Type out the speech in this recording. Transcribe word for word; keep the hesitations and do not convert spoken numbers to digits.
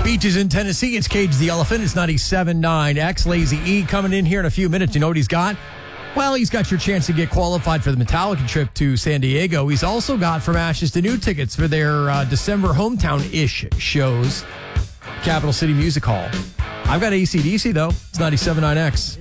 Beaches in Tennessee. It's Cage the Elephant. It's ninety-seven point nine X. Lazy E coming in here in a few minutes. You know what he's got? Well, he's got your chance to get qualified for the Metallica trip to San Diego. He's also got From Ashes to New tickets for their uh, December hometown-ish shows. Capital City Music Hall. I've got A C D C, though. It's ninety-seven point nine X.